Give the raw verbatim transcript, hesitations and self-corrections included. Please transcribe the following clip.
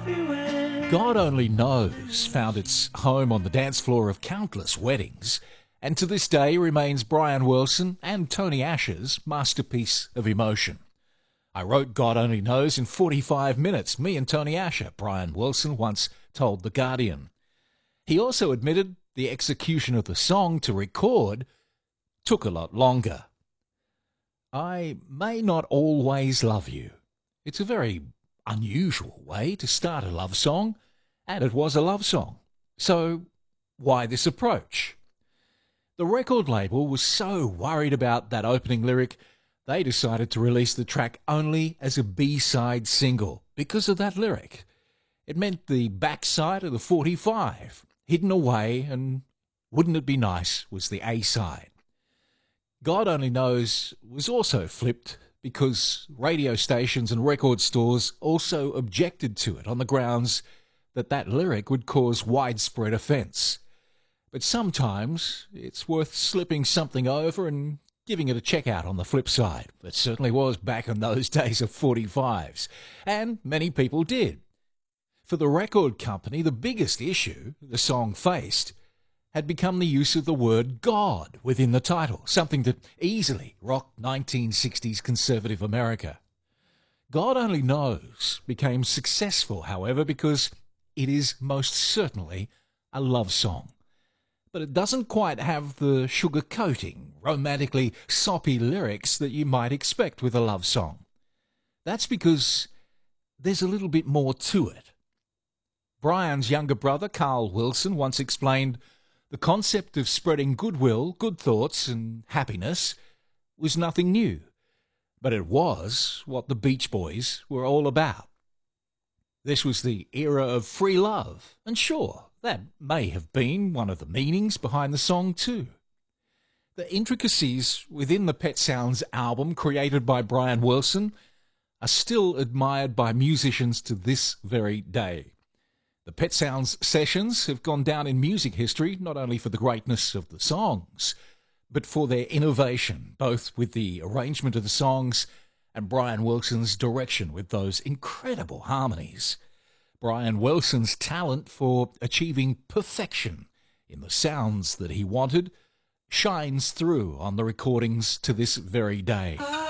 God Only Knows found its home on the dance floor of countless weddings, and to this day remains Brian Wilson and Tony Asher's masterpiece of emotion. I wrote God Only Knows in forty-five minutes, me and Tony Asher, Brian Wilson once told The Guardian. He also admitted the execution of the song to record took a lot longer. I may not always love you. It's a very unusual way to start a love song, and it was a love song. So why this approach? The record label was so worried about that opening lyric, they decided to release the track only as a B-side single because of that lyric. It meant the backside of the forty-five, hidden away, and Wouldn't It Be Nice was the A-side. God Only Knows was also flipped because radio stations and record stores also objected to it on the grounds that that lyric would cause widespread offence. But sometimes it's worth slipping something over and giving it a check out on the flip side. It certainly was back in those days of forty-fives, and many people did. For the record company, the biggest issue the song faced had become the use of the word God within the title, something that easily rocked nineteen sixties conservative America. God Only Knows became successful, however, because it is most certainly a love song. But it doesn't quite have the sugar-coating, romantically soppy lyrics that you might expect with a love song. That's because there's a little bit more to it. Brian's younger brother, Carl Wilson, once explained, the concept of spreading goodwill, good thoughts, and happiness was nothing new, but it was what the Beach Boys were all about. This was the era of free love, and sure, that may have been one of the meanings behind the song too. The intricacies within the Pet Sounds album created by Brian Wilson are still admired by musicians to this very day. The Pet Sounds sessions have gone down in music history not only for the greatness of the songs, but for their innovation, both with the arrangement of the songs and Brian Wilson's direction with those incredible harmonies. Brian Wilson's talent for achieving perfection in the sounds that he wanted shines through on the recordings to this very day.